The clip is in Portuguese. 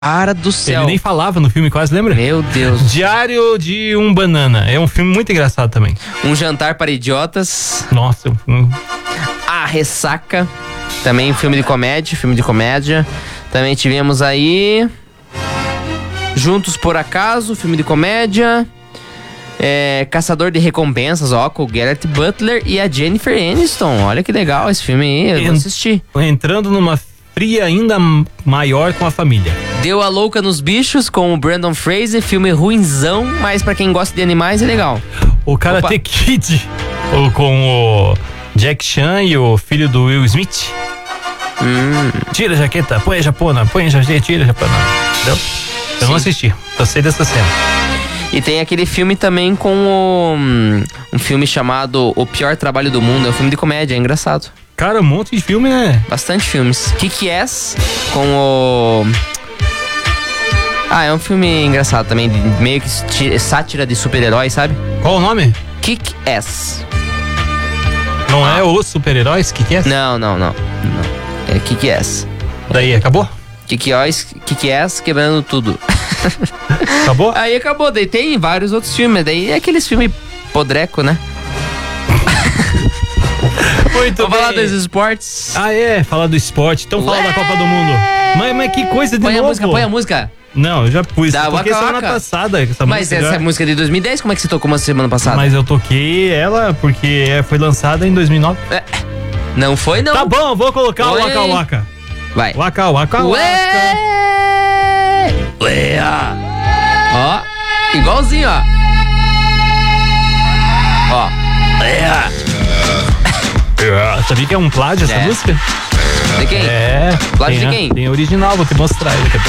Cara do céu. Ele nem falava no filme, quase, lembra? Meu Deus. Diário de um Banana. É um filme muito engraçado também. Um Jantar para Idiotas. Nossa. A Ressaca. Também filme de comédia. Também tivemos aí Juntos por Acaso, filme de comédia. Caçador de Recompensas, ó, com o Garrett Butler e a Jennifer Aniston. Olha que legal esse filme aí, eu vou assistir. Entrando numa fria ainda maior com a família. Deu a Louca nos Bichos com o Brandon Fraser, filme ruinzão, mas pra quem gosta de animais é legal. O Karate Kid, com o Jack Chan e o filho do Will Smith. Tira a jaqueta, põe a japona, tira a japona. Entendeu? Eu não assisti, só sei dessa cena. E tem aquele filme também com um filme chamado O Pior Trabalho do Mundo. É um filme de comédia, é engraçado. Cara, um monte de filme, né? Bastante filmes. Kick-Ass com o... é um filme engraçado também, meio que sátira de super-herói, sabe? Qual o nome? Kick-Ass. Não é o Super-Heróis? Kick-Ass? Não. É Kick-Ass. Daí, acabou? Kick-Ass quebrando tudo. Acabou? Aí acabou, daí tem vários outros filmes, daí é aqueles filmes podreco, né? Muito Vamos bem. falar dos esportes. Falar do esporte. Então fala da Copa do Mundo. Mas que coisa de novo. Põe a música. Não, eu já pus. Da Eu toquei Waka semana Waka. passada. Mas essa música é de 2010, como é que você tocou uma semana passada? Mas eu toquei ela porque foi lançada em 2009. Não foi, não. Tá bom, vou colocar o Ué. Waka Waka. Vai. Waka Waka Waka. Ué. Ó, igualzinho, ó. Sabia que é um plágio essa música? De quem? É. Plágio de quem? Tem original, vou te mostrar aí daqui a pouco.